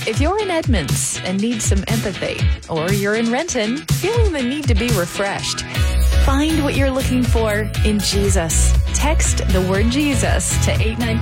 If you're in Edmonds and need some empathy, or you're in Renton feeling the need to be refreshed, find what you're looking for in Jesus. Text the word Jesus to 894.